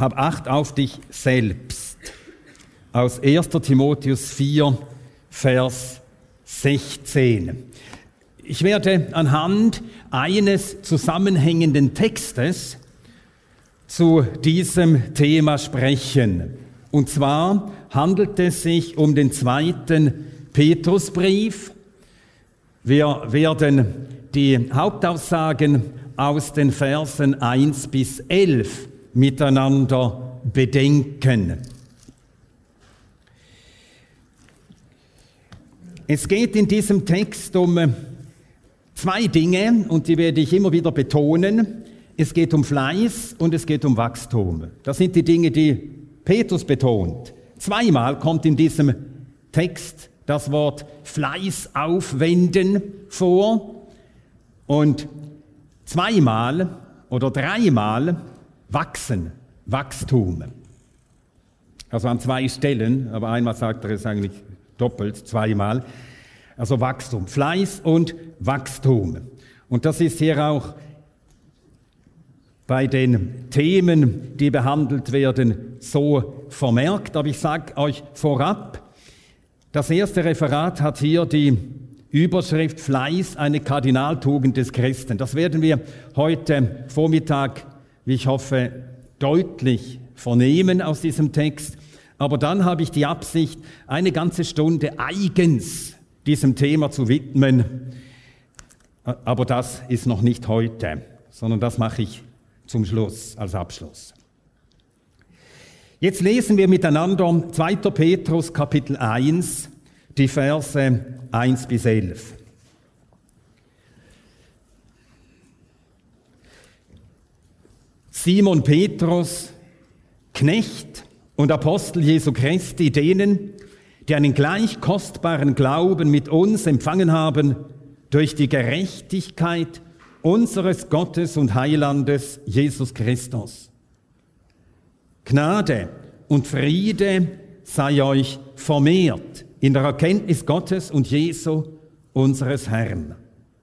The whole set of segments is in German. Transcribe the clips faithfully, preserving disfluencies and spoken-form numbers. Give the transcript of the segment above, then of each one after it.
hab Acht auf dich selbst. Aus erster Timotheus vier, Vers sechzehn. Ich werde anhand eines zusammenhängenden Textes zu diesem Thema sprechen. Und zwar handelt es sich um den zweiten Petrusbrief. Wir werden die Hauptaussagen aus den Versen eins bis elf miteinander bedenken. Es geht in diesem Text um zwei Dinge, und die werde ich immer wieder betonen. Es geht um Fleiß und es geht um Wachstum. Das sind die Dinge, die Petrus betont. Zweimal kommt in diesem Text das Wort Fleiß aufwenden vor und zweimal oder dreimal wachsen, Wachstum. Also an zwei Stellen, aber einmal sagt er es eigentlich doppelt, zweimal. Also Wachstum, Fleiß und Wachstum. Und das ist hier auch bei den Themen, die behandelt werden, so vermerkt. Aber ich sage euch vorab, das erste Referat hat hier die Überschrift Fleiß, eine Kardinaltugend des Christen. Das werden wir heute Vormittag, wie ich hoffe, deutlich vernehmen aus diesem Text. Aber dann habe ich die Absicht, eine ganze Stunde eigens diesem Thema zu widmen. Aber das ist noch nicht heute, sondern das mache ich zum Schluss, als Abschluss. Jetzt lesen wir miteinander zweiter Petrus Kapitel eins, die Verse eins bis elf. Simon Petrus, Knecht und Apostel Jesu Christi, denen, die einen gleich kostbaren Glauben mit uns empfangen haben, durch die Gerechtigkeit unseres Gottes und Heilandes Jesus Christus. Gnade und Friede sei euch vermehrt in der Erkenntnis Gottes und Jesu, unseres Herrn.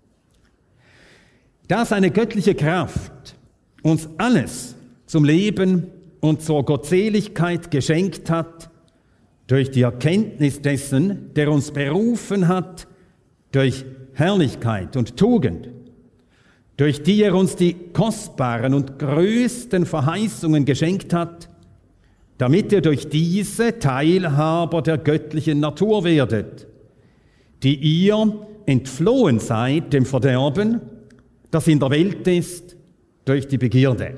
Da seine göttliche Kraft uns alles zum Leben und zur Gottseligkeit geschenkt hat, durch die Erkenntnis dessen, der uns berufen hat, durch Herrlichkeit und Tugend, durch die er uns die kostbaren und größten Verheißungen geschenkt hat, damit ihr durch diese Teilhaber der göttlichen Natur werdet, die ihr entflohen seid dem Verderben, das in der Welt ist, durch die Begierde.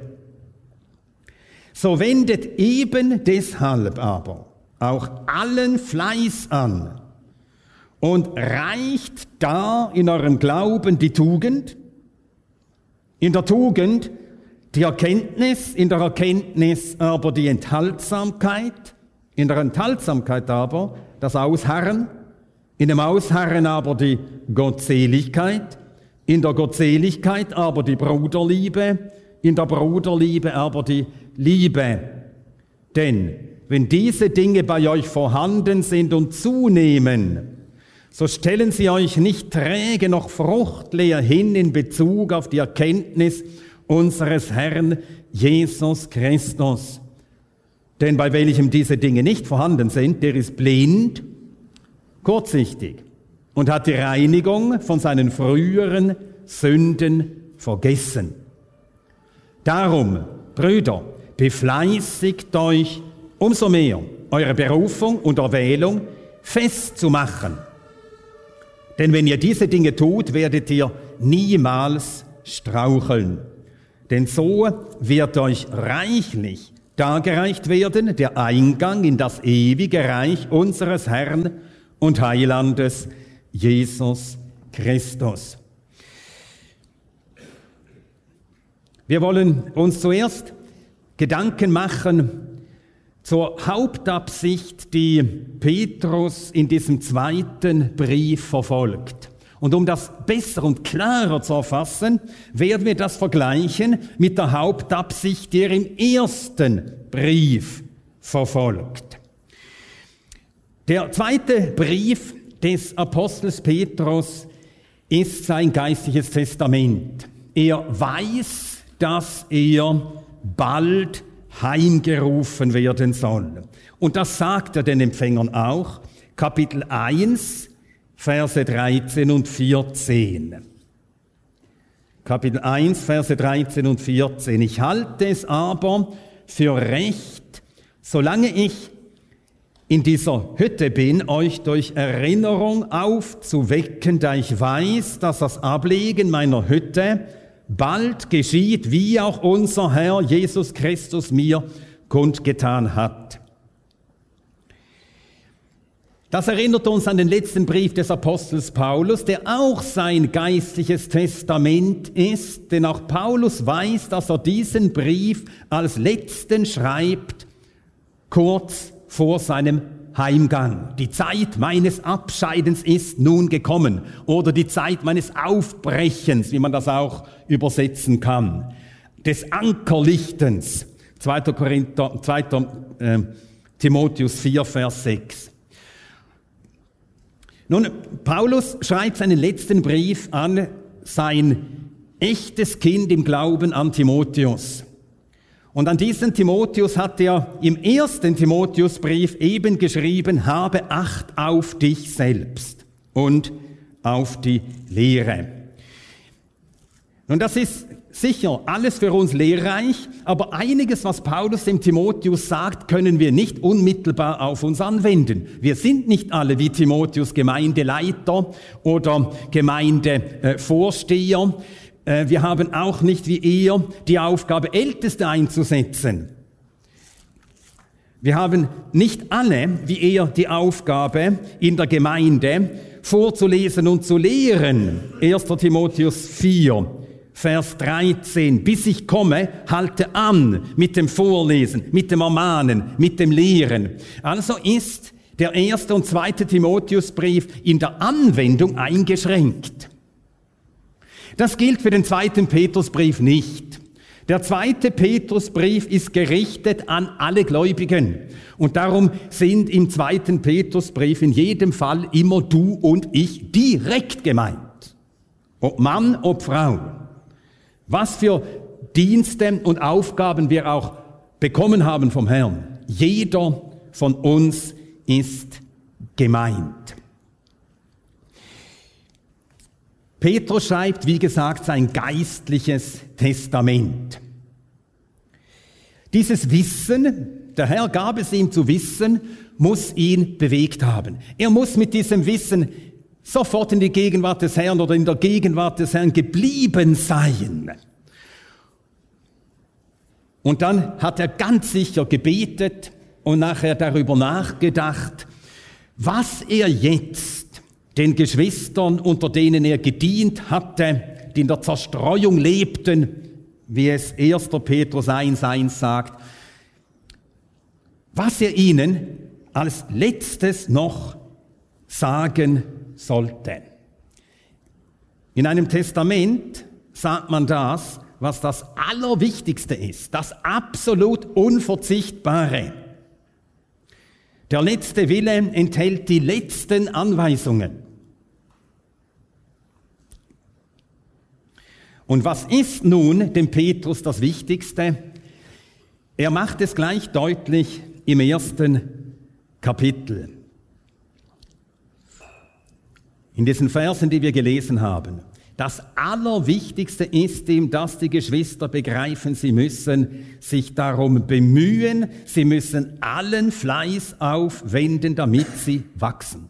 So wendet eben deshalb aber auch allen Fleiß an und reicht da in eurem Glauben die Tugend, in der Tugend die Erkenntnis, in der Erkenntnis aber die Enthaltsamkeit, in der Enthaltsamkeit aber das Ausharren, in dem Ausharren aber die Gottseligkeit, in der Gottseligkeit aber die Bruderliebe, in der Bruderliebe aber die Liebe. Denn wenn diese Dinge bei euch vorhanden sind und zunehmen, so stellen sie euch nicht träge noch fruchtleer hin in Bezug auf die Erkenntnis unseres Herrn Jesus Christus. Denn bei welchem diese Dinge nicht vorhanden sind, der ist blind, kurzsichtig und hat die Reinigung von seinen früheren Sünden vergessen. Darum, Brüder, befleißigt euch umso mehr, eure Berufung und Erwählung festzumachen. Denn wenn ihr diese Dinge tut, werdet ihr niemals straucheln. Denn so wird euch reichlich dargereicht werden der Eingang in das ewige Reich unseres Herrn und Heilandes Jesus Christus. Wir wollen uns zuerst Gedanken machen zur Hauptabsicht, die Petrus in diesem zweiten Brief verfolgt. Und um das besser und klarer zu erfassen, werden wir das vergleichen mit der Hauptabsicht, die er im ersten Brief verfolgt. Der zweite Brief des Apostels Petrus ist sein geistliches Testament. Er weiß, dass er bald heimgerufen werden soll. Und das sagt er den Empfängern auch. Kapitel eins, Verse dreizehn und vierzehn. Kapitel eins, Verse dreizehn und vierzehn. Ich halte es aber für recht, solange ich in dieser Hütte bin, euch durch Erinnerung aufzuwecken, da ich weiß, dass das Ablegen meiner Hütte bald geschieht, wie auch unser Herr Jesus Christus mir kundgetan hat. Das erinnert uns an den letzten Brief des Apostels Paulus, der auch sein geistliches Testament ist, denn auch Paulus weiß, dass er diesen Brief als letzten schreibt, kurz vor seinem Heimgang. Die Zeit meines Abscheidens ist nun gekommen oder die Zeit meines Aufbrechens, wie man das auch übersetzen kann, des Ankerlichtens. zweiter. Korinther, zweiter. Äh, Timotheus vier, Vers sechs. Nun, Paulus schreibt seinen letzten Brief an sein echtes Kind im Glauben, an Timotheus. Und an diesen Timotheus hat er im ersten Timotheusbrief eben geschrieben, habe Acht auf dich selbst und auf die Lehre. Nun, das ist sicher alles für uns lehrreich, aber einiges, was Paulus dem Timotheus sagt, können wir nicht unmittelbar auf uns anwenden. Wir sind nicht alle wie Timotheus Gemeindeleiter oder Gemeindevorsteher. Wir haben auch nicht wie er die Aufgabe, Älteste einzusetzen. Wir haben nicht alle wie er die Aufgabe, in der Gemeinde vorzulesen und zu lehren. erster. Timotheus vier, Vers dreizehn. Bis ich komme, halte an mit dem Vorlesen, mit dem Ermahnen, mit dem Lehren. Also ist der erste und zweite Timotheusbrief in der Anwendung eingeschränkt. Das gilt für den zweiten Petrusbrief nicht. Der zweite Petrusbrief ist gerichtet an alle Gläubigen. Und darum sind im zweiten Petrusbrief in jedem Fall immer du und ich direkt gemeint. Ob Mann, ob Frau. Was für Dienste und Aufgaben wir auch bekommen haben vom Herrn. Jeder von uns ist gemeint. Petrus schreibt, wie gesagt, sein geistliches Testament. Dieses Wissen, der Herr gab es ihm zu wissen, muss ihn bewegt haben. Er muss mit diesem Wissen sofort in die Gegenwart des Herrn oder in der Gegenwart des Herrn geblieben sein. Und dann hat er ganz sicher gebetet und nachher darüber nachgedacht, was er jetzt den Geschwistern, unter denen er gedient hatte, die in der Zerstreuung lebten, wie es erster. Petrus eins eins sagt, was er ihnen als letztes noch sagen sollte. In einem Testament sagt man das, was das Allerwichtigste ist, das absolut Unverzichtbare. Der letzte Wille enthält die letzten Anweisungen. Und was ist nun dem Petrus das Wichtigste? Er macht es gleich deutlich im ersten Kapitel. In diesen Versen, die wir gelesen haben. Das Allerwichtigste ist ihm, dass die Geschwister begreifen, sie müssen sich darum bemühen, sie müssen allen Fleiß aufwenden, damit sie wachsen.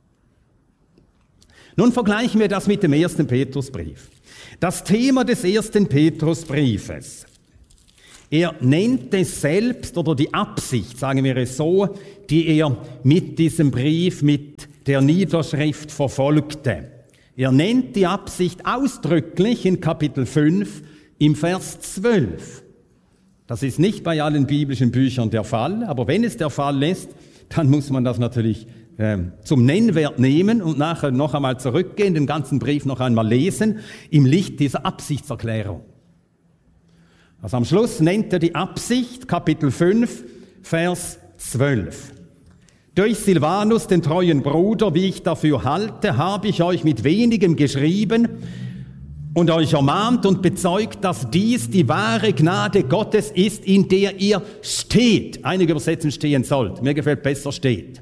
Nun vergleichen wir das mit dem ersten Petrusbrief. Das Thema des ersten Petrusbriefes. Er nennt es selbst, oder die Absicht, sagen wir es so, die er mit diesem Brief, mit der Niederschrift verfolgte. Er nennt die Absicht ausdrücklich in Kapitel fünf im Vers zwölf. Das ist nicht bei allen biblischen Büchern der Fall, aber wenn es der Fall ist, dann muss man das natürlich äh, zum Nennwert nehmen und nachher noch einmal zurückgehen, den ganzen Brief noch einmal lesen, im Licht dieser Absichtserklärung. Also am Schluss nennt er die Absicht, Kapitel fünf, Vers zwölf. Durch Silvanus, den treuen Bruder, wie ich dafür halte, habe ich euch mit wenigem geschrieben, und euch ermahnt und bezeugt, dass dies die wahre Gnade Gottes ist, in der ihr steht. Einige übersetzen stehen sollt. Mir gefällt besser steht.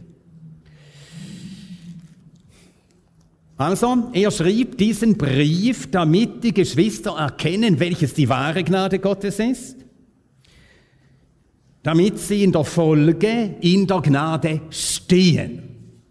Also, er schrieb diesen Brief, damit die Geschwister erkennen, welches die wahre Gnade Gottes ist, damit sie in der Folge in der Gnade stehen.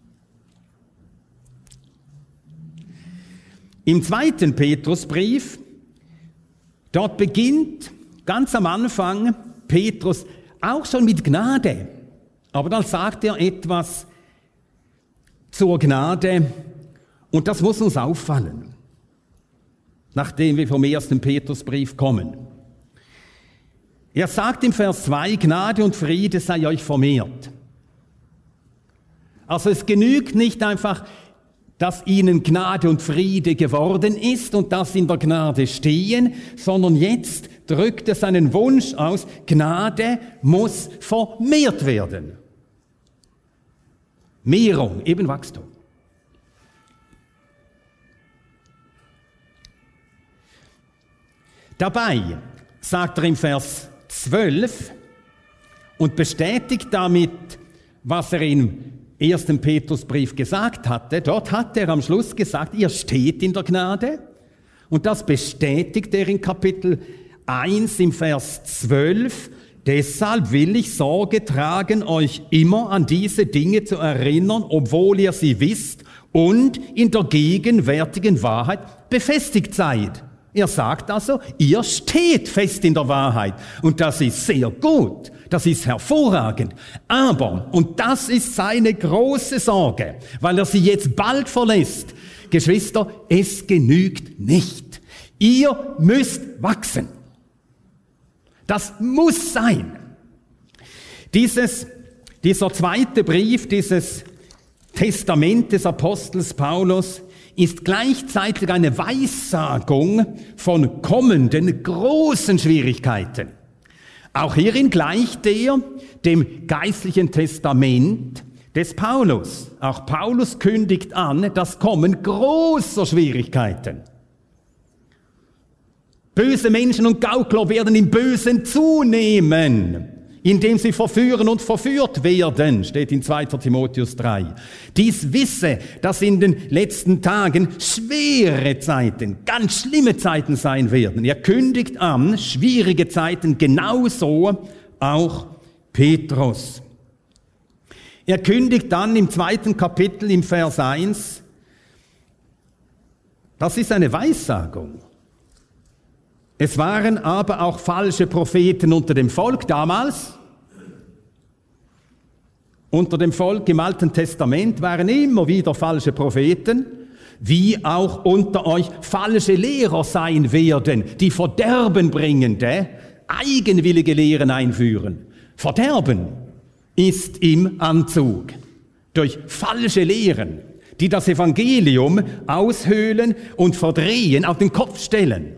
Im zweiten Petrusbrief, dort beginnt ganz am Anfang Petrus auch schon mit Gnade, aber dann sagt er etwas zur Gnade, und das muss uns auffallen, nachdem wir vom ersten Petrusbrief kommen. Er sagt im Vers zwei, Gnade und Friede sei euch vermehrt. Also es genügt nicht einfach, dass ihnen Gnade und Friede geworden ist und dass sie in der Gnade stehen, sondern jetzt drückt er seinen Wunsch aus, Gnade muss vermehrt werden. Mehrung, eben Wachstum. Dabei sagt er im Vers zwölf und bestätigt damit, was er im ersten Petrusbrief gesagt hatte. Dort hat er am Schluss gesagt, ihr steht in der Gnade. Und das bestätigt er in Kapitel eins im Vers zwölf. Deshalb will ich Sorge tragen, euch immer an diese Dinge zu erinnern, obwohl ihr sie wisst und in der gegenwärtigen Wahrheit befestigt seid. Er sagt also, ihr steht fest in der Wahrheit. Und das ist sehr gut. Das ist hervorragend. Aber, und das ist seine große Sorge, weil er sie jetzt bald verlässt, Geschwister, es genügt nicht. Ihr müsst wachsen. Das muss sein. Dieses, dieser zweite Brief, dieses Testament des Apostels Paulus, ist gleichzeitig eine Weissagung von kommenden großen Schwierigkeiten. Auch hierin gleicht er dem geistlichen Testament des Paulus. Auch Paulus kündigt an, das Kommen großer Schwierigkeiten. Böse Menschen und Gaukler werden im Bösen zunehmen, indem sie verführen und verführt werden, steht in zweiter Timotheus drei. Dies wisse, dass in den letzten Tagen schwere Zeiten, ganz schlimme Zeiten sein werden. Er kündigt an, schwierige Zeiten, genauso auch Petrus. Er kündigt dann im zweiten Kapitel im Vers eins, das ist eine Weissagung. Es waren aber auch falsche Propheten unter dem Volk damals. Unter dem Volk im Alten Testament waren immer wieder falsche Propheten, wie auch unter euch falsche Lehrer sein werden, die verderbenbringende, eigenwillige Lehren einführen. Verderben ist im Anzug durch falsche Lehren, die das Evangelium aushöhlen und verdrehen, auf den Kopf stellen.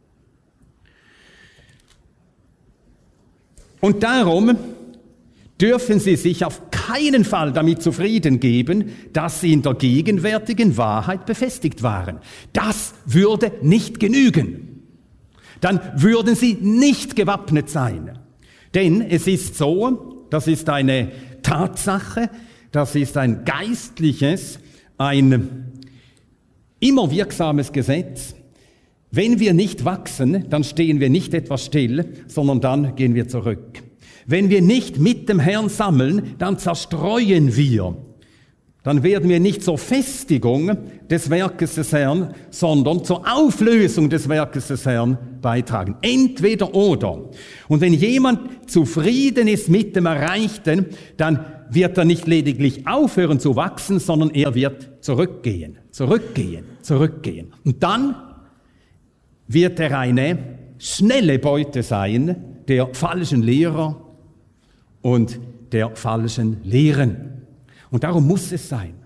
Und darum dürfen Sie sich auf keinen Fall damit zufrieden geben, dass Sie in der gegenwärtigen Wahrheit befestigt waren. Das würde nicht genügen. Dann würden Sie nicht gewappnet sein. Denn es ist so, das ist eine Tatsache, das ist ein geistliches, ein immer wirksames Gesetz. Wenn wir nicht wachsen, dann stehen wir nicht etwas still, sondern dann gehen wir zurück. Wenn wir nicht mit dem Herrn sammeln, dann zerstreuen wir. Dann werden wir nicht zur Festigung des Werkes des Herrn, sondern zur Auflösung des Werkes des Herrn beitragen. Entweder oder. Und wenn jemand zufrieden ist mit dem Erreichten, dann wird er nicht lediglich aufhören zu wachsen, sondern er wird zurückgehen, zurückgehen, zurückgehen. Und dann wird er eine schnelle Beute sein der falschen Lehrer und der falschen Lehren. Und darum muss es sein.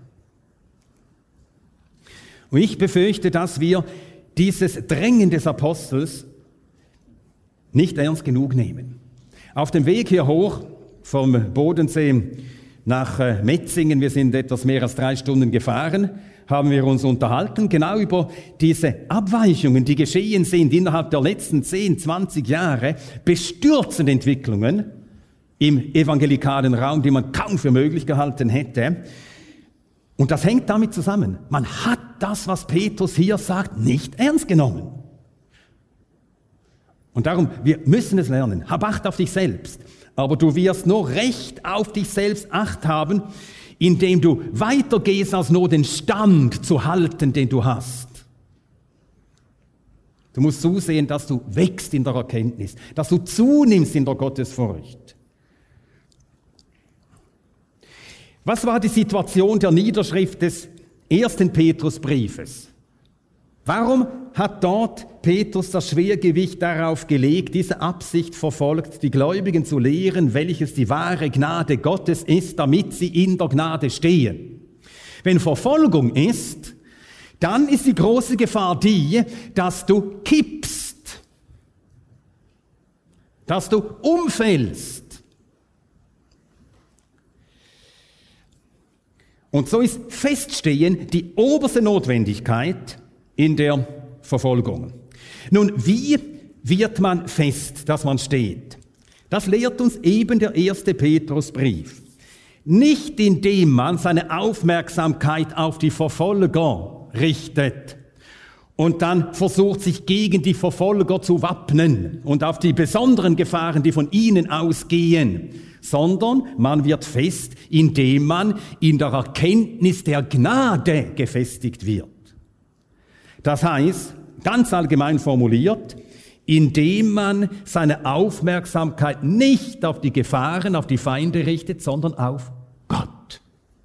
Und ich befürchte, dass wir dieses Drängen des Apostels nicht ernst genug nehmen. Auf dem Weg hier hoch vom Bodensee nach Metzingen, wir sind etwas mehr als drei Stunden gefahren, haben wir uns unterhalten, genau über diese Abweichungen, die geschehen sind innerhalb der letzten zehn, zwanzig Jahre, bestürzende Entwicklungen im evangelikalen Raum, die man kaum für möglich gehalten hätte. Und das hängt damit zusammen. Man hat das, was Petrus hier sagt, nicht ernst genommen. Und darum, wir müssen es lernen. Hab Acht auf dich selbst. Aber du wirst nur recht auf dich selbst Acht haben, indem du weitergehst, als nur den Stand zu halten, den du hast. Du musst zusehen, dass du wächst in der Erkenntnis, dass du zunimmst in der Gottesfurcht. Was war die Situation der Niederschrift des ersten Petrusbriefes? Warum hat dort Petrus das Schwergewicht darauf gelegt, diese Absicht verfolgt, die Gläubigen zu lehren, welches die wahre Gnade Gottes ist, damit sie in der Gnade stehen? Wenn Verfolgung ist, dann ist die große Gefahr die, dass du kippst, dass du umfällst. Und so ist Feststehen die oberste Notwendigkeit in der Verfolgung. Nun, wie wird man fest, dass man steht? Das lehrt uns eben der erste Petrusbrief. Nicht indem man seine Aufmerksamkeit auf die Verfolger richtet und dann versucht, sich gegen die Verfolger zu wappnen und auf die besonderen Gefahren, die von ihnen ausgehen, sondern man wird fest, indem man in der Erkenntnis der Gnade gefestigt wird. Das heißt, ganz allgemein formuliert, indem man seine Aufmerksamkeit nicht auf die Gefahren, auf die Feinde richtet, sondern auf Gott.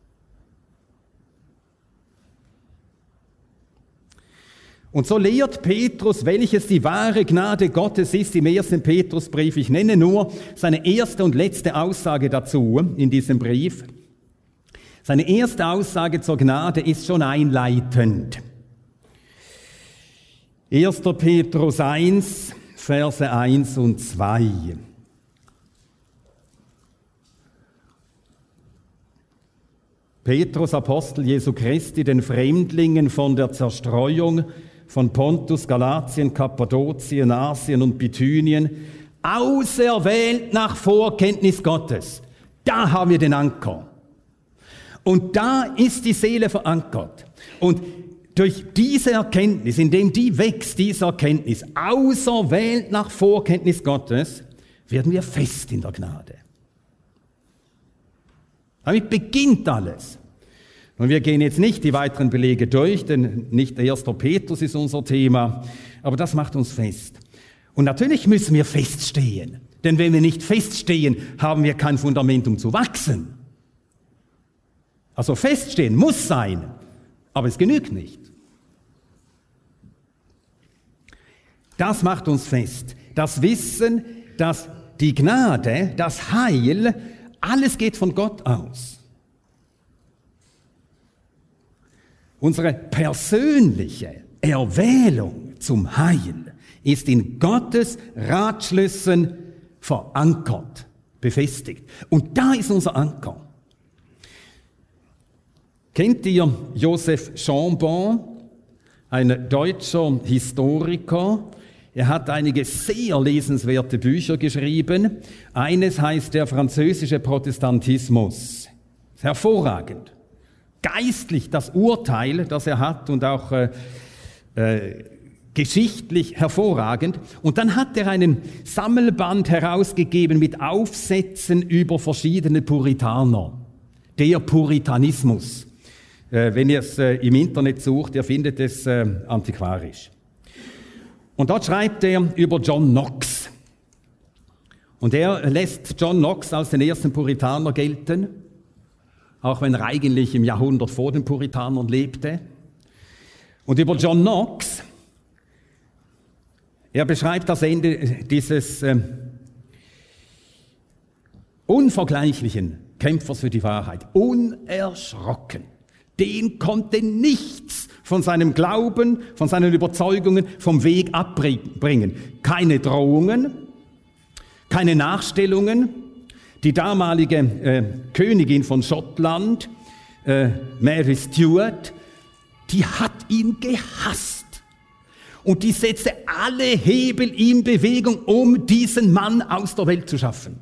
Und so lehrt Petrus, welches die wahre Gnade Gottes ist im ersten Petrusbrief. Ich nenne nur seine erste und letzte Aussage dazu in diesem Brief. Seine erste Aussage zur Gnade ist schon einleitend. erster Petrus eins, Verse eins und zwei. Petrus, Apostel Jesu Christi, den Fremdlingen von der Zerstreuung von Pontus, Galatien, Kappadokien, Asien und Bithynien, auserwählt nach Vorkenntnis Gottes. Da haben wir den Anker. Und da ist die Seele verankert. Und durch diese Erkenntnis, indem die wächst, diese Erkenntnis, auserwählt nach Vorkenntnis Gottes, werden wir fest in der Gnade. Damit beginnt alles. Und wir gehen jetzt nicht die weiteren Belege durch, denn nicht erster Petrus ist unser Thema, aber das macht uns fest. Und natürlich müssen wir feststehen, denn wenn wir nicht feststehen, haben wir kein Fundament, um zu wachsen. Also feststehen muss sein, aber es genügt nicht. Das macht uns fest. Das Wissen, dass die Gnade, das Heil, alles geht von Gott aus. Unsere persönliche Erwählung zum Heil ist in Gottes Ratschlüssen verankert, befestigt. Und da ist unser Anker. Kennt ihr Joseph Chambon, ein deutscher Historiker? Er hat einige sehr lesenswerte Bücher geschrieben. Eines heißt Der französische Protestantismus. Hervorragend. Geistlich das Urteil, das er hat und auch äh, äh, geschichtlich hervorragend. Und dann hat er einen Sammelband herausgegeben mit Aufsätzen über verschiedene Puritaner. Der Puritanismus. Äh, wenn ihr es äh, im Internet sucht, ihr findet es äh, antiquarisch. Und dort schreibt er über John Knox. Und er lässt John Knox als den ersten Puritaner gelten, auch wenn er eigentlich im Jahrhundert vor den Puritanern lebte. Und über John Knox, er beschreibt das Ende dieses äh, unvergleichlichen Kämpfers für die Wahrheit, unerschrocken. Den konnte nichts von seinem Glauben, von seinen Überzeugungen vom Weg abbringen. Keine Drohungen, keine Nachstellungen. Die damalige äh, Königin von Schottland, äh, Mary Stuart, die hat ihn gehasst. Und die setzte alle Hebel in Bewegung, um diesen Mann aus der Welt zu schaffen.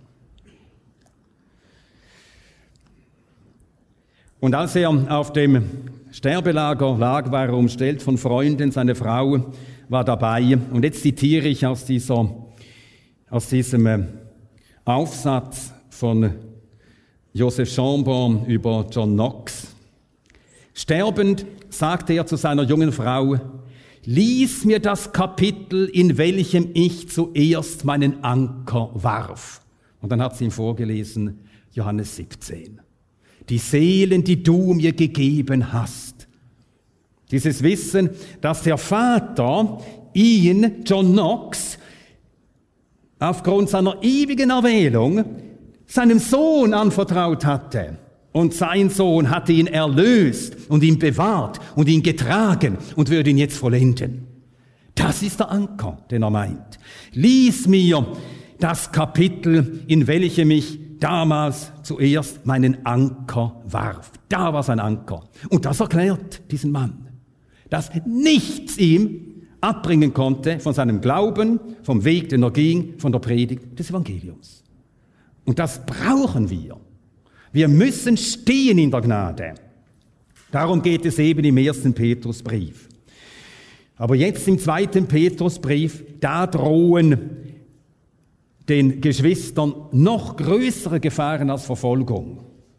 Und als er auf dem Sterbelager lag, war er umstellt von Freunden, seine Frau war dabei. Und jetzt zitiere ich aus, dieser, aus diesem Aufsatz von Joseph Schomburgk über John Knox. Sterbend sagte er zu seiner jungen Frau: Lies mir das Kapitel, in welchem ich zuerst meinen Anker warf. Und dann hat sie ihm vorgelesen, Johannes siebzehn. Die Seelen, die du mir gegeben hast. Dieses Wissen, dass der Vater ihn, John Knox, aufgrund seiner ewigen Erwählung seinem Sohn anvertraut hatte. Und sein Sohn hatte ihn erlöst und ihn bewahrt und ihn getragen und würde ihn jetzt vollenden. Das ist der Anker, den er meint. Lies mir das Kapitel, in welchem ich damals zuerst meinen Anker warf. Da war sein Anker. Und das erklärt diesen Mann, dass nichts ihm abbringen konnte von seinem Glauben, vom Weg, den er ging, von der Predigt des Evangeliums. Und das brauchen wir. Wir müssen stehen in der Gnade. Darum geht es eben im ersten Petrusbrief. Aber jetzt im zweiten Petrusbrief, da drohen den Geschwistern noch größere Gefahren als Verfolgung.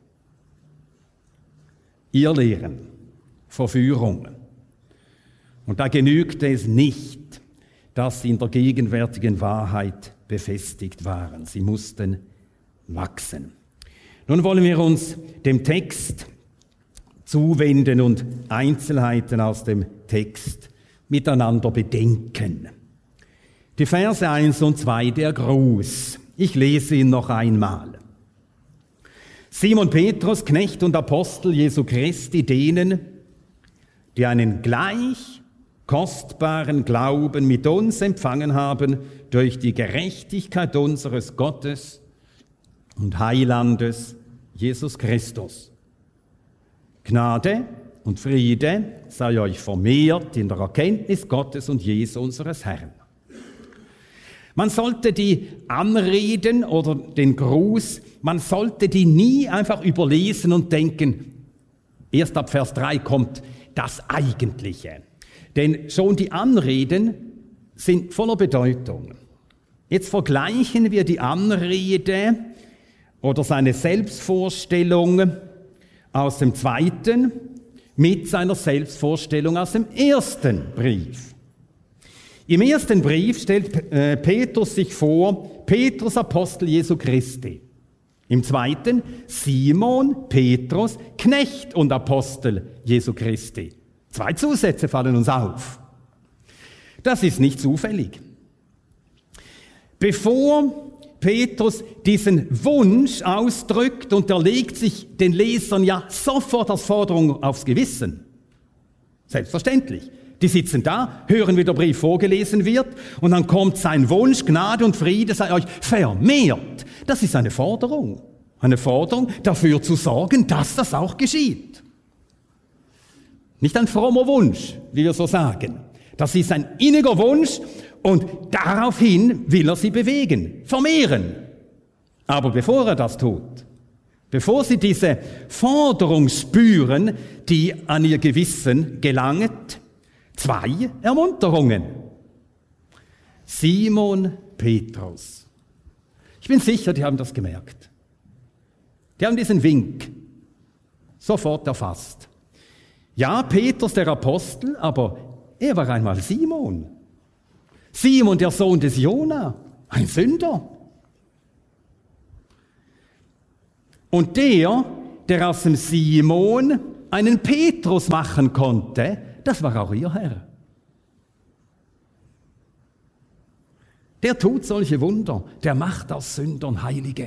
Irrlehren, Verführungen. Und da genügt es nicht, dass sie in der gegenwärtigen Wahrheit befestigt waren. Sie mussten wachsen. Nun wollen wir uns dem Text zuwenden und Einzelheiten aus dem Text miteinander bedenken. Die Verse eins und zwei, der Gruß. Ich lese ihn noch einmal. Simon Petrus, Knecht und Apostel Jesu Christi, denen, die einen gleich kostbaren Glauben mit uns empfangen haben durch die Gerechtigkeit unseres Gottes und Heilandes Jesus Christus. Gnade und Friede sei euch vermehrt in der Erkenntnis Gottes und Jesu unseres Herrn. Man sollte die Anreden oder den Gruß, man sollte die nie einfach überlesen und denken, erst ab Vers drei kommt das Eigentliche. Denn schon die Anreden sind voller Bedeutung. Jetzt vergleichen wir die Anrede oder seine Selbstvorstellung aus dem zweiten mit seiner Selbstvorstellung aus dem ersten Brief. Im ersten Brief stellt äh, Petrus sich vor, Petrus, Apostel Jesu Christi. Im zweiten Simon, Petrus, Knecht und Apostel Jesu Christi. Zwei Zusätze fallen uns auf. Das ist nicht zufällig. Bevor Petrus diesen Wunsch ausdrückt, und er legt sich den Lesern ja sofort als Forderung aufs Gewissen. Selbstverständlich. Die sitzen da, hören, wie der Brief vorgelesen wird, und dann kommt sein Wunsch, Gnade und Friede sei euch vermehrt. Das ist eine Forderung. Eine Forderung, dafür zu sorgen, dass das auch geschieht. Nicht ein frommer Wunsch, wie wir so sagen. Das ist ein inniger Wunsch, und daraufhin will er sie bewegen, vermehren. Aber bevor er das tut, bevor sie diese Forderung spüren, die an ihr Gewissen gelangt, zwei Ermunterungen. Simon Petrus. Ich bin sicher, die haben das gemerkt. Die haben diesen Wink sofort erfasst. Ja, Petrus der Apostel, aber er war einmal Simon. Simon, der Sohn des Jona, ein Sünder. Und der, der aus dem Simon einen Petrus machen konnte, das war auch ihr Herr. Der tut solche Wunder, der macht aus Sündern Heilige.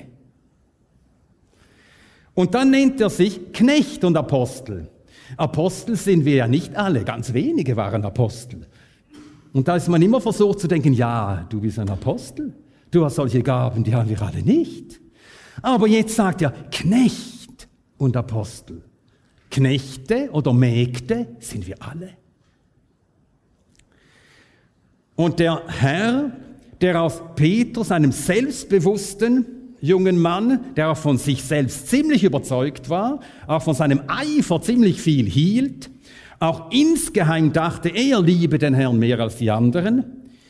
Und dann nennt er sich Knecht und Apostel. Apostel sind wir ja nicht alle, ganz wenige waren Apostel. Und da ist man immer versucht zu denken, ja, du bist ein Apostel, du hast solche Gaben, die haben wir alle nicht. Aber jetzt sagt er Knecht und Apostel. Knechte oder Mägde sind wir alle. Und der Herr, der aus Petrus, einem selbstbewussten jungen Mann, der auch von sich selbst ziemlich überzeugt war, auch von seinem Eifer ziemlich viel hielt, auch insgeheim dachte, er liebe den Herrn mehr als die anderen,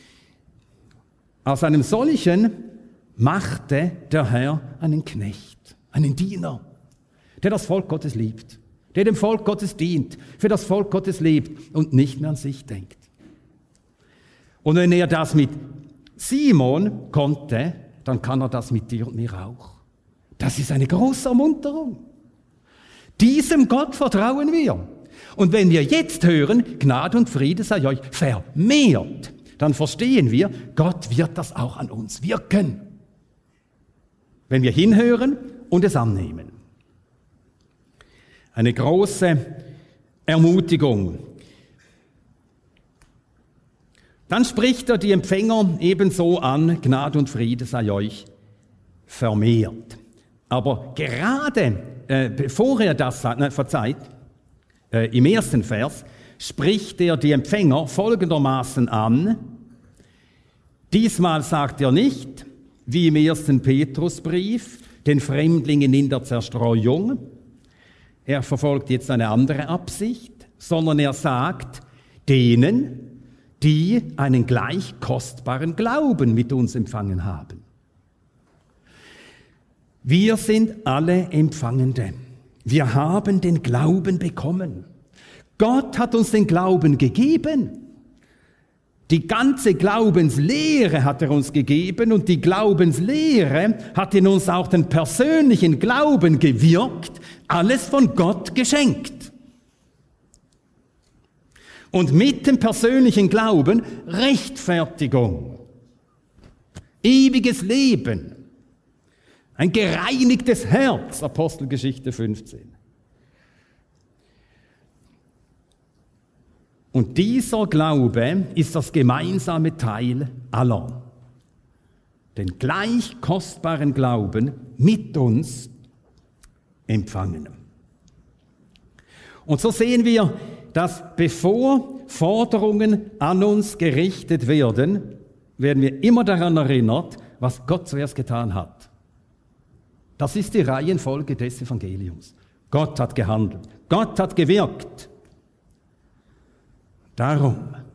aus einem solchen machte der Herr einen Knecht, einen Diener, der das Volk Gottes liebt, der dem Volk Gottes dient, für das Volk Gottes lebt und nicht mehr an sich denkt. Und wenn er das mit Simon konnte, dann kann er das mit dir und mir auch. Das ist eine große Ermunterung. Diesem Gott vertrauen wir. Und wenn wir jetzt hören, Gnade und Friede sei euch vermehrt, dann verstehen wir, Gott wird das auch an uns wirken. Wenn wir hinhören und es annehmen. Eine große Ermutigung. Dann spricht er die Empfänger ebenso an, Gnade und Friede sei euch vermehrt. Aber gerade äh, bevor er das sagt, nein, verzeiht, äh, im ersten Vers, spricht er die Empfänger folgendermaßen an. Diesmal sagt er nicht, wie im ersten Petrusbrief, den Fremdlingen in der Zerstreuung. Er verfolgt jetzt eine andere Absicht, sondern er sagt, denen, die einen gleich kostbaren Glauben mit uns empfangen haben. Wir sind alle Empfangende. Wir haben den Glauben bekommen. Gott hat uns den Glauben gegeben. Die ganze Glaubenslehre hat er uns gegeben und die Glaubenslehre hat in uns auch den persönlichen Glauben gewirkt, alles von Gott geschenkt. Und mit dem persönlichen Glauben Rechtfertigung, ewiges Leben, ein gereinigtes Herz, Apostelgeschichte fünfzehn. Und dieser Glaube ist das gemeinsame Teil aller. Den gleich kostbaren Glauben mit uns empfangen. Und so sehen wir, dass bevor Forderungen an uns gerichtet werden, werden wir immer daran erinnert, was Gott zuerst getan hat. Das ist die Reihenfolge des Evangeliums. Gott hat gehandelt. Gott hat gewirkt. Darum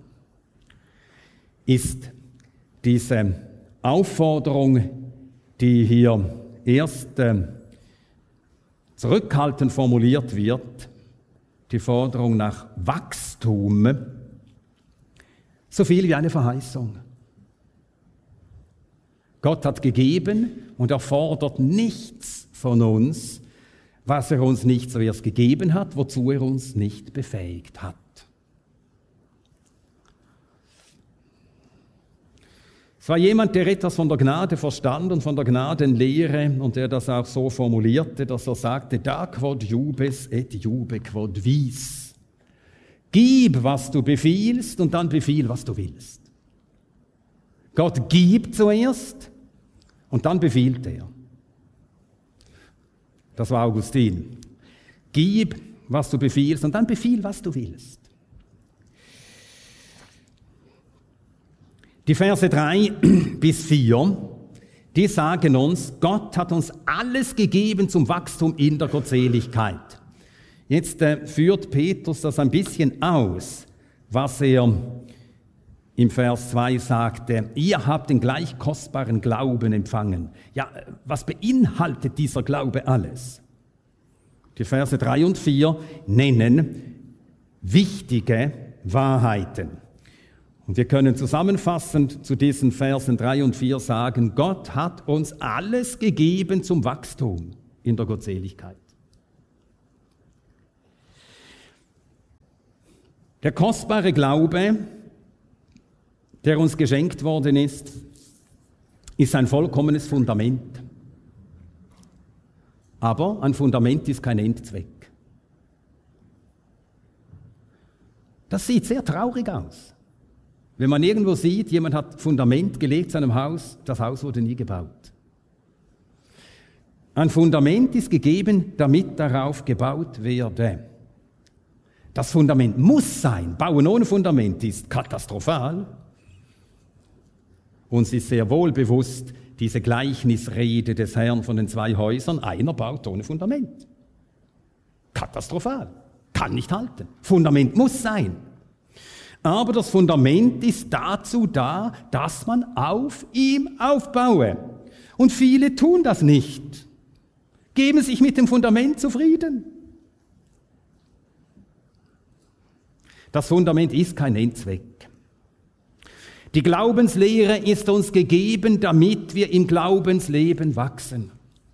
ist diese Aufforderung, die hier erst äh, zurückhaltend formuliert wird, die Forderung nach Wachstum, so viel wie eine Verheißung. Gott hat gegeben und er fordert nichts von uns, was er uns nicht zuerst gegeben hat, wozu er uns nicht befähigt hat. Es war jemand, der etwas von der Gnade verstand und von der Gnadenlehre und der das auch so formulierte, dass er sagte, da quod jubes et jube quod vis. Gib, was du befiehlst und dann befiehl, was du willst. Gott gibt zuerst und dann befiehlt er. Das war Augustin. Gib, was du befiehlst und dann befiehl, was du willst. Die Verse drei bis vier, die sagen uns, Gott hat uns alles gegeben zum Wachstum in der Gottseligkeit. Jetzt äh, führt Petrus das ein bisschen aus, was er im Vers zwei sagte, ihr habt den gleich kostbaren Glauben empfangen. Ja, was beinhaltet dieser Glaube alles? Die Verse drei und vier nennen wichtige Wahrheiten. Und wir können zusammenfassend zu diesen Versen drei und vier sagen, Gott hat uns alles gegeben zum Wachstum in der Gottseligkeit. Der kostbare Glaube, der uns geschenkt worden ist, ist ein vollkommenes Fundament. Aber ein Fundament ist kein Endzweck. Das sieht sehr traurig aus. Wenn man irgendwo sieht, jemand hat Fundament gelegt zu einem Haus, das Haus wurde nie gebaut. Ein Fundament ist gegeben, damit darauf gebaut werde. Das Fundament muss sein. Bauen ohne Fundament ist katastrophal. Uns ist sehr wohl bewusst, diese Gleichnisrede des Herrn von den zwei Häusern, einer baut ohne Fundament. Katastrophal. Kann nicht halten. Fundament muss sein. Aber das Fundament ist dazu da, dass man auf ihm aufbaue. Und viele tun das nicht. Geben sich mit dem Fundament zufrieden. Das Fundament ist kein Endzweck. Die Glaubenslehre ist uns gegeben, damit wir im Glaubensleben wachsen.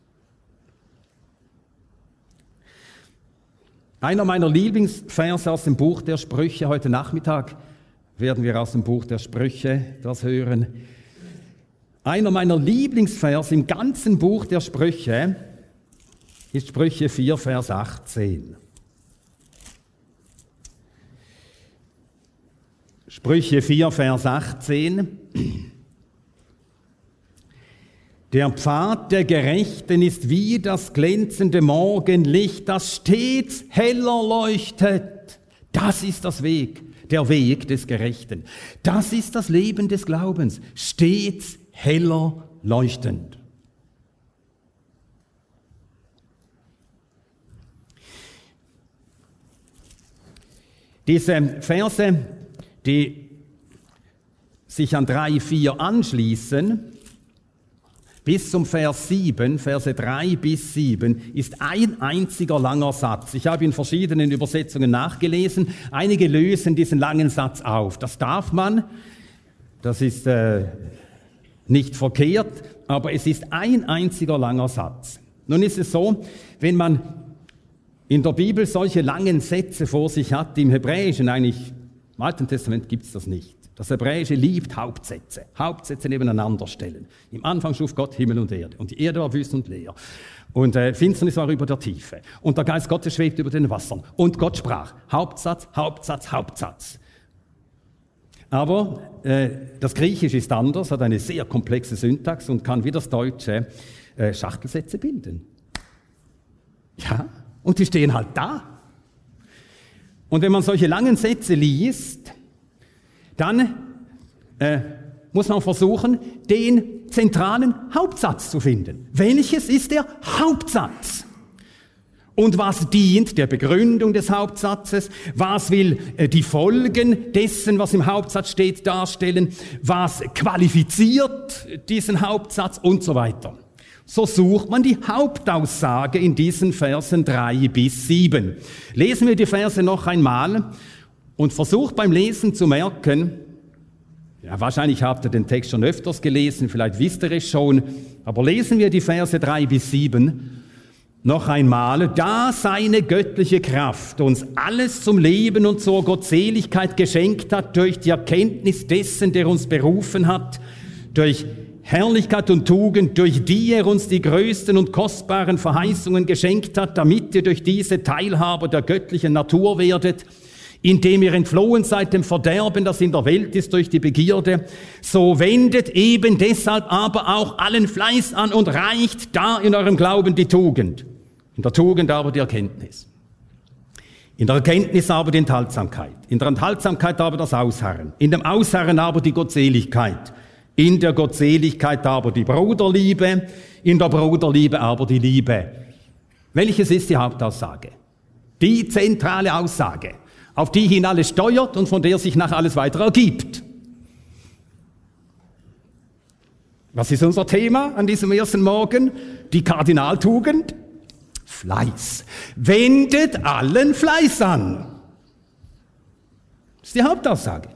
Einer meiner Lieblingsverse aus dem Buch der Sprüche, heute Nachmittag werden wir aus dem Buch der Sprüche das hören. Einer meiner Lieblingsverse im ganzen Buch der Sprüche ist Sprüche vier, Vers achtzehn. Sprüche vier, Vers achtzehn. Der Pfad der Gerechten ist wie das glänzende Morgenlicht, das stets heller leuchtet. Das ist das Weg, der Weg des Gerechten. Das ist das Leben des Glaubens, stets heller leuchtend. Diese Verse, die sich an drei, vier anschließen, bis zum Vers sieben, Verse drei bis sieben, ist ein einziger langer Satz. Ich habe in verschiedenen Übersetzungen nachgelesen. Einige lösen diesen langen Satz auf. Das darf man, das ist äh, nicht verkehrt, aber es ist ein einziger langer Satz. Nun ist es so, wenn man in der Bibel solche langen Sätze vor sich hat, im Hebräischen eigentlich, im Alten Testament gibt es das nicht. Das Hebräische liebt Hauptsätze, Hauptsätze nebeneinander stellen. Im Anfang schuf Gott Himmel und Erde und die Erde war wüst und leer. Und äh, Finsternis war über der Tiefe und der Geist Gottes schwebt über den Wassern und Gott sprach. Hauptsatz, Hauptsatz, Hauptsatz. Aber äh, das Griechische ist anders, hat eine sehr komplexe Syntax und kann wie das Deutsche äh, Schachtelsätze bilden. Ja, und die stehen halt da. Und wenn man solche langen Sätze liest, dann äh, muss man versuchen, den zentralen Hauptsatz zu finden. Welches ist der Hauptsatz? Und was dient der Begründung des Hauptsatzes? Was will äh, die Folgen dessen, was im Hauptsatz steht, darstellen? Was qualifiziert diesen Hauptsatz und so weiter? So sucht man die Hauptaussage in diesen Versen drei bis sieben. Lesen wir die Verse noch einmal. Und versucht beim Lesen zu merken, ja, wahrscheinlich habt ihr den Text schon öfters gelesen, vielleicht wisst ihr es schon, aber lesen wir die Verse drei bis sieben noch einmal. Da seine göttliche Kraft uns alles zum Leben und zur Gottseligkeit geschenkt hat, durch die Erkenntnis dessen, der uns berufen hat, durch Herrlichkeit und Tugend, durch die er uns die größten und kostbaren Verheißungen geschenkt hat, damit ihr durch diese Teilhaber der göttlichen Natur werdet, indem ihr entflohen seid dem Verderben, das in der Welt ist durch die Begierde, so wendet eben deshalb aber auch allen Fleiß an und reicht da in eurem Glauben die Tugend. In der Tugend aber die Erkenntnis. In der Erkenntnis aber die Enthaltsamkeit. In der Enthaltsamkeit aber das Ausharren. In dem Ausharren aber die Gottseligkeit. In der Gottseligkeit aber die Bruderliebe. In der Bruderliebe aber die Liebe. Welches ist die Hauptaussage? Die zentrale Aussage, auf die hin alles steuert und von der sich nach alles weiter ergibt. Was ist unser Thema an diesem ersten Morgen? Die Kardinaltugend? Fleiß. Wendet allen Fleiß an. Das ist die Hauptaussage.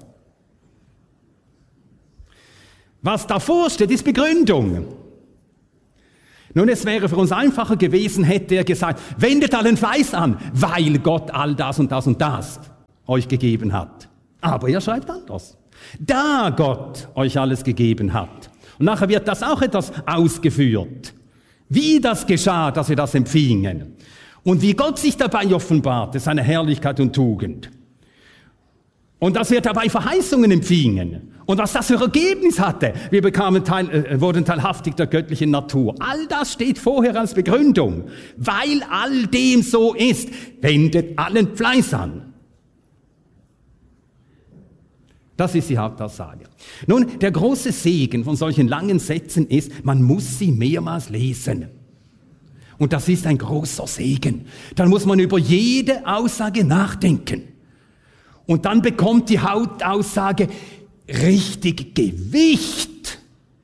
Was davor steht, ist Begründung. Nun, es wäre für uns einfacher gewesen, hätte er gesagt, wendet allen Fleiß an, weil Gott all das und das und das euch gegeben hat. Aber er schreibt anders. Da Gott euch alles gegeben hat. Und nachher wird das auch etwas ausgeführt. Wie das geschah, dass wir das empfingen. Und wie Gott sich dabei offenbarte, seine Herrlichkeit und Tugend. Und dass wir dabei Verheißungen empfingen. Und was das für Ergebnis hatte. Wir bekamen teil, äh, wurden teilhaftig der göttlichen Natur. All das steht vorher als Begründung. Weil all dem so ist, wendet allen Fleiß an. Das ist die Hauptaussage. Nun, der große Segen von solchen langen Sätzen ist, man muss sie mehrmals lesen. Und das ist ein großer Segen. Dann muss man über jede Aussage nachdenken. Und dann bekommt die Hauptaussage richtig Gewicht.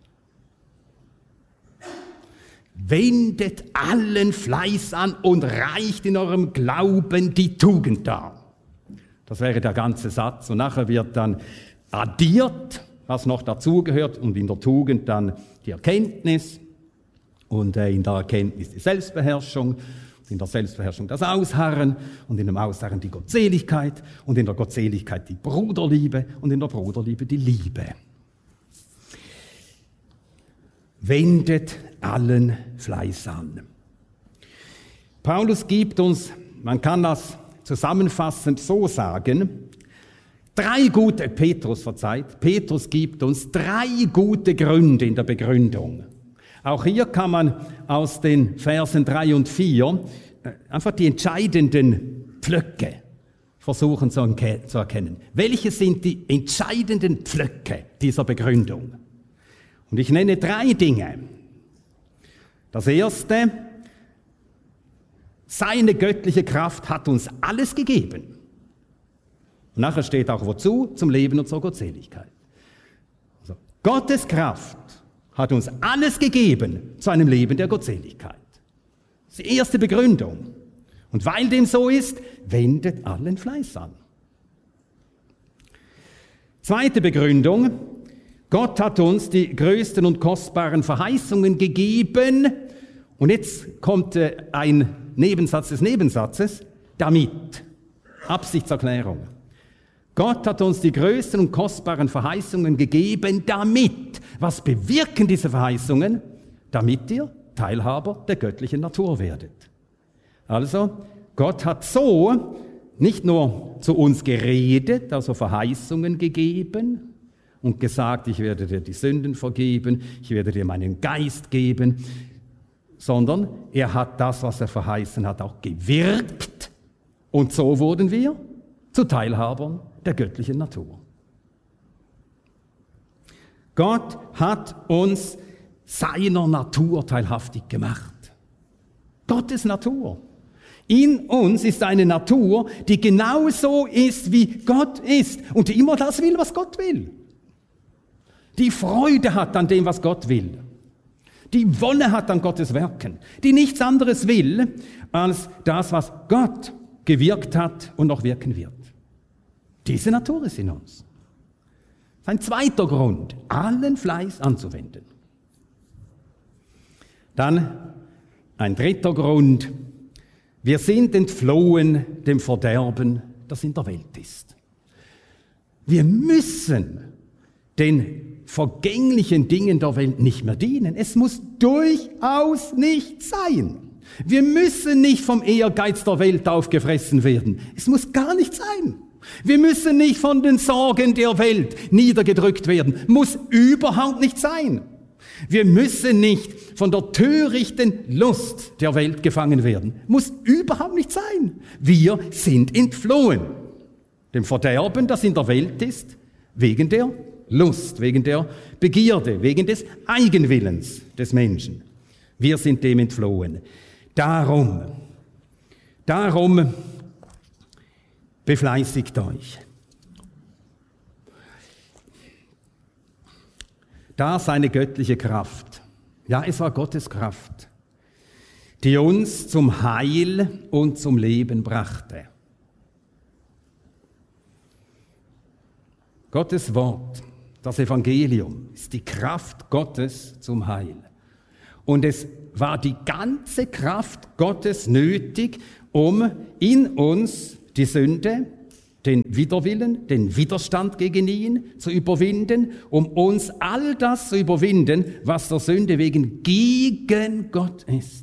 Wendet allen Fleiß an und reicht in eurem Glauben die Tugend dar. Das wäre der ganze Satz. Und nachher wird dann addiert, was noch dazugehört, und in der Tugend dann die Erkenntnis und in der Erkenntnis die Selbstbeherrschung, in der Selbstbeherrschung das Ausharren und in dem Ausharren die Gottseligkeit und in der Gottseligkeit die Bruderliebe und in der Bruderliebe die Liebe. Wendet allen Fleiß an. Paulus gibt uns, man kann das zusammenfassend so sagen, drei gute, Petrus verzeiht, Petrus gibt uns drei gute Gründe in der Begründung. Auch hier kann man aus den Versen drei und vier einfach die entscheidenden Pflöcke versuchen zu erkennen. Welche sind die entscheidenden Pflöcke dieser Begründung? Und ich nenne drei Dinge. Das erste: Seine göttliche Kraft hat uns alles gegeben. Und nachher steht auch wozu? Zum Leben und zur Gottseligkeit. Also, Gottes Kraft hat uns alles gegeben zu einem Leben der Gottseligkeit. Das ist die erste Begründung. Und weil dem so ist, wendet allen Fleiß an. Zweite Begründung: Gott hat uns die größten und kostbaren Verheißungen gegeben. Und jetzt kommt ein Nebensatz des Nebensatzes, damit. Absichtserklärung. Gott hat uns die größten und kostbaren Verheißungen gegeben, damit. Was bewirken diese Verheißungen? Damit ihr Teilhaber der göttlichen Natur werdet. Also, Gott hat so nicht nur zu uns geredet, also Verheißungen gegeben und gesagt, ich werde dir die Sünden vergeben, ich werde dir meinen Geist geben, sondern er hat das, was er verheißen hat, auch gewirkt. Und so wurden wir zu Teilhabern der göttlichen Natur. Gott hat uns seiner Natur teilhaftig gemacht. Gottes Natur. In uns ist eine Natur, die genauso ist, wie Gott ist und die immer das will, was Gott will. Die Freude hat an dem, was Gott will. Die Wonne hat an Gottes Werken. Die nichts anderes will, als das, was Gott gewirkt hat und noch wirken wird. Diese Natur ist in uns. Das ist ein zweiter Grund, allen Fleiß anzuwenden. Dann ein dritter Grund: Wir sind entflohen dem Verderben, das in der Welt ist. Wir müssen den vergänglichen Dingen der Welt nicht mehr dienen. Es muss durchaus nicht sein. Wir müssen nicht vom Ehrgeiz der Welt aufgefressen werden. Es muss gar nicht sein. Wir müssen nicht von den Sorgen der Welt niedergedrückt werden. Muss überhaupt nicht sein. Wir müssen nicht von der törichten Lust der Welt gefangen werden. Muss überhaupt nicht sein. Wir sind entflohen dem Verderben, das in der Welt ist, wegen der Lust, wegen der Begierde, wegen des Eigenwillens des Menschen. Wir sind dem entflohen. Darum, darum befleißigt euch. Da seine göttliche Kraft, ja, es war Gottes Kraft, die uns zum Heil und zum Leben brachte. Gottes Wort, das Evangelium, ist die Kraft Gottes zum Heil. Und es war die ganze Kraft Gottes nötig, um in uns die Sünde, den Widerwillen, den Widerstand gegen ihn zu überwinden, um uns all das zu überwinden, was der Sünde wegen gegen Gott ist.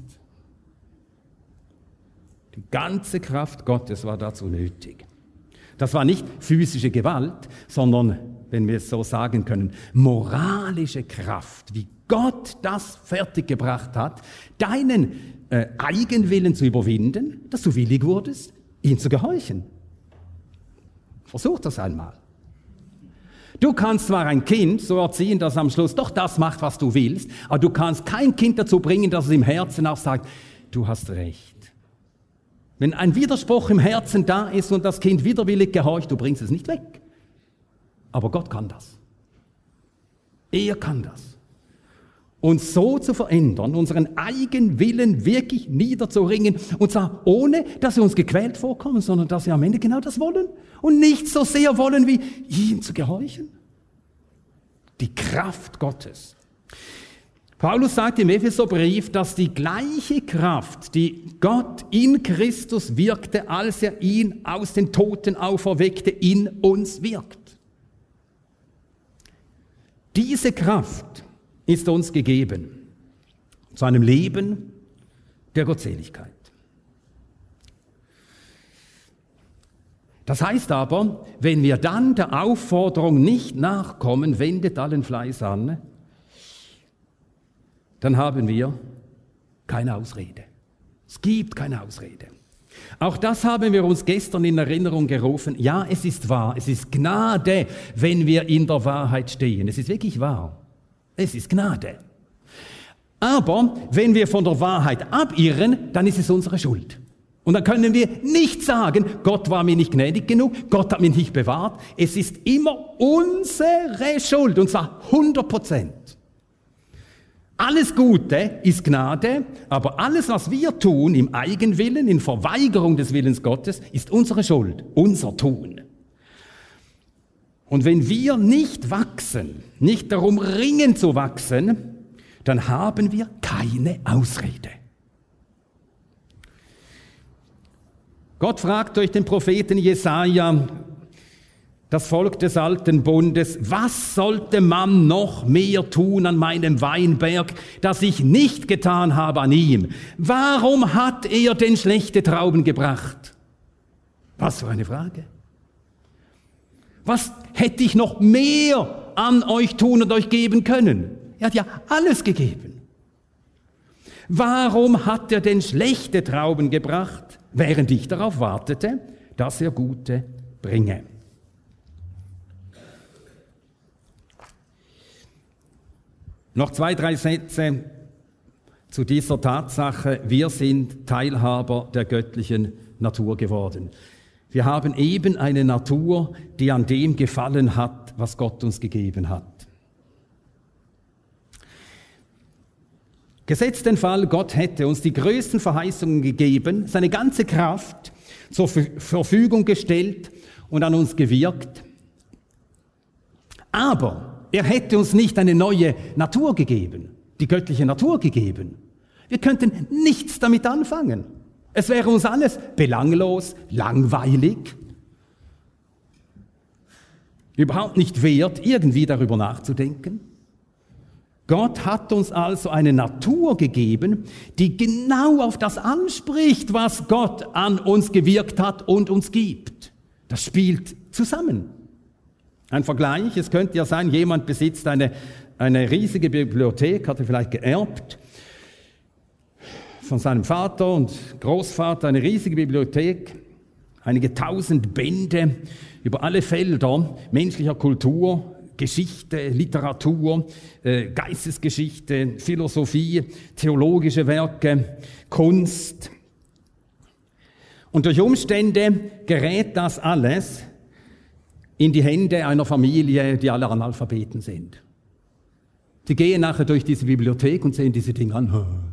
Die ganze Kraft Gottes war dazu nötig. Das war nicht physische Gewalt, sondern, wenn wir es so sagen können, moralische Kraft, wie Gott das fertiggebracht hat, deinen äh, Eigenwillen zu überwinden, dass du willig wurdest, ihm zu gehorchen. Versuch das einmal. Du kannst zwar ein Kind so erziehen, dass es am Schluss doch das macht, was du willst, aber du kannst kein Kind dazu bringen, dass es im Herzen auch sagt, du hast recht. Wenn ein Widerspruch im Herzen da ist und das Kind widerwillig gehorcht, du bringst es nicht weg. Aber Gott kann das. Er kann das. Uns so zu verändern, unseren Eigenwillen wirklich niederzuringen, und zwar ohne, dass wir uns gequält vorkommen, sondern dass wir am Ende genau das wollen und nicht so sehr wollen, wie ihm zu gehorchen. Die Kraft Gottes. Paulus sagt im Epheserbrief, dass die gleiche Kraft, die Gott in Christus wirkte, als er ihn aus den Toten auferweckte, in uns wirkt. Diese Kraft ist uns gegeben zu einem Leben der Gottseligkeit. Das heißt aber, wenn wir dann der Aufforderung nicht nachkommen, wendet allen Fleiß an, dann haben wir keine Ausrede. Es gibt keine Ausrede. Auch das haben wir uns gestern in Erinnerung gerufen. Ja, es ist wahr, es ist Gnade, wenn wir in der Wahrheit stehen. Es ist wirklich wahr. Es ist Gnade. Aber wenn wir von der Wahrheit abirren, dann ist es unsere Schuld. Und dann können wir nicht sagen, Gott war mir nicht gnädig genug, Gott hat mich nicht bewahrt. Es ist immer unsere Schuld, und zwar hundert Prozent. Alles Gute ist Gnade, aber alles, was wir tun im Eigenwillen, in Verweigerung des Willens Gottes, ist unsere Schuld, unser Tun. Und wenn wir nicht wachsen, nicht darum ringen zu wachsen, dann haben wir keine Ausrede. Gott fragt durch den Propheten Jesaja das Volk des alten Bundes, was sollte man noch mehr tun an meinem Weinberg, das ich nicht getan habe an ihm? Warum hat er denn schlechte Trauben gebracht? Was für eine Frage. Was hätte ich noch mehr an euch tun und euch geben können? Er hat ja alles gegeben. Warum hat er denn schlechte Trauben gebracht, während ich darauf wartete, dass er gute bringe? Noch zwei, drei Sätze zu dieser Tatsache. Wir sind Teilhaber der göttlichen Natur geworden. Wir haben eben eine Natur, die an dem gefallen hat, was Gott uns gegeben hat. Gesetzt den Fall, Gott hätte uns die größten Verheißungen gegeben, seine ganze Kraft zur Verfügung gestellt und an uns gewirkt. Aber er hätte uns nicht eine neue Natur gegeben, die göttliche Natur gegeben. Wir könnten nichts damit anfangen. Es wäre uns alles belanglos, langweilig, überhaupt nicht wert, irgendwie darüber nachzudenken. Gott hat uns also eine Natur gegeben, die genau auf das anspricht, was Gott an uns gewirkt hat und uns gibt. Das spielt zusammen. Ein Vergleich, es könnte ja sein, jemand besitzt eine, eine riesige Bibliothek, hat er vielleicht geerbt von seinem Vater und Großvater, eine riesige Bibliothek, einige tausend Bände über alle Felder menschlicher Kultur, Geschichte, Literatur, äh, Geistesgeschichte, Philosophie, theologische Werke, Kunst. Und durch Umstände gerät das alles in die Hände einer Familie, die alle Analphabeten sind. Sie gehen nachher durch diese Bibliothek und sehen diese Dinge an.